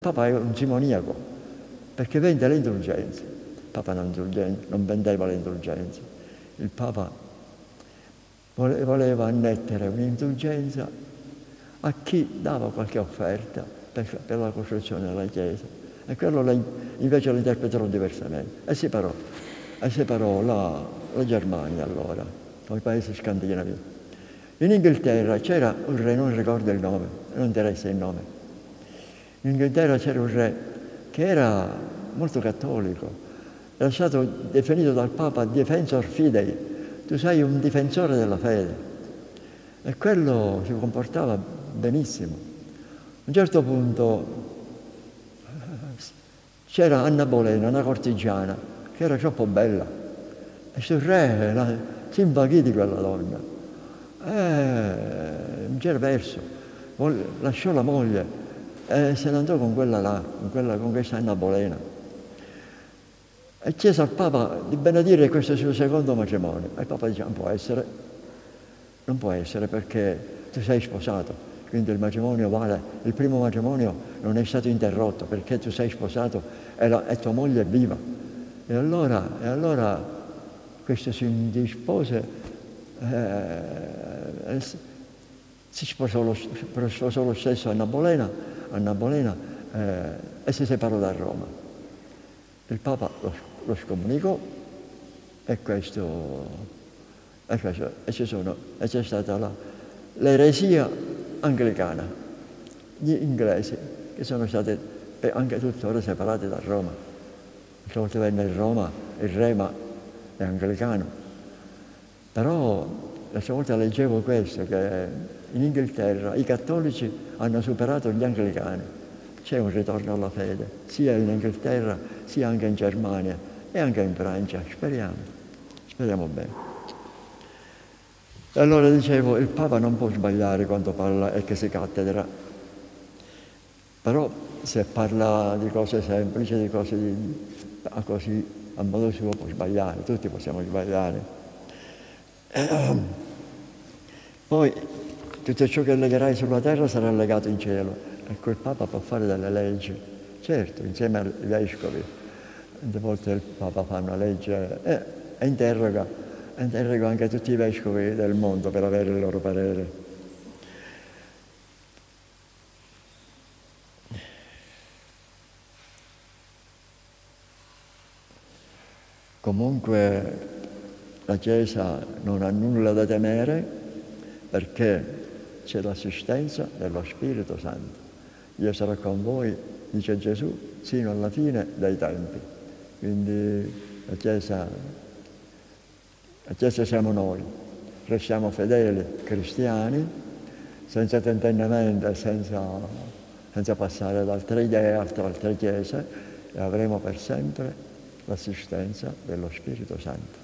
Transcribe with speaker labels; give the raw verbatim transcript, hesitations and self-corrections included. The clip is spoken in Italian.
Speaker 1: Papa è un simoniaco, perché vende le indulgenze. Il Papa non, non vendeva le indulgenze. Il Papa voleva annettere un'indulgenza a chi dava qualche offerta per, per la costruzione della Chiesa. E quello la, invece lo interpretò diversamente. E separò, e separò la, la Germania allora, con i paesi scandinavi. In Inghilterra c'era un re, non ricordo il nome, non interessa il nome. In Inghilterra c'era un re che era molto cattolico, era stato definito dal Papa defensor fidei, tu sei un difensore della fede, e quello si comportava benissimo. A un certo punto c'era Anna Bolena, una cortigiana, che era troppo bella, e sul re la, si invaghì di quella donna, e non c'era verso, lasciò la moglie e se ne andò con quella là, con, quella, con questa Anna Bolena. E chiese al Papa di benedire questo suo secondo matrimonio. E il Papa dice: non può essere, non può essere perché tu sei sposato, quindi il matrimonio vale, il primo matrimonio non è stato interrotto perché tu sei sposato e, la, e tua moglie è viva. E allora, e allora questo si indispose, eh, si sposò lo, sposò lo stesso Anna Bolena, Anna Bolena eh, e si separò da Roma. Il Papa lo, lo scomunicò e questo, e, questo, e, ci sono, e c'è stata la, l'eresia anglicana, gli inglesi che sono stati anche tuttora separati da Roma. Una volta venne in Roma il re ma è anglicano, però l'altra volta leggevo questo, che in Inghilterra i cattolici hanno superato gli anglicani. C'è un ritorno alla fede, sia in Inghilterra, sia anche in Germania e anche in Francia. Speriamo, speriamo bene. E allora dicevo, il Papa non può sbagliare quando parla e che si cattedra, però se parla di cose semplici, di cose di, così a modo suo può sbagliare, tutti possiamo sbagliare. Poi tutto ciò che legherai sulla terra sarà legato in cielo. Ecco, il Papa può fare delle leggi, certo, insieme ai vescovi. Tante volte il Papa fa una legge e, e interroga, interroga anche tutti i vescovi del mondo per avere il loro parere. Comunque la Chiesa non ha nulla da temere perché c'è l'assistenza dello Spirito Santo. Io sarò con voi, dice Gesù, sino alla fine dei tempi. Quindi la Chiesa, la Chiesa siamo noi, restiamo fedeli cristiani, senza tentennamento e senza, senza passare ad altre idee, ad altre chiese, e avremo per sempre l'assistenza dello Spirito Santo.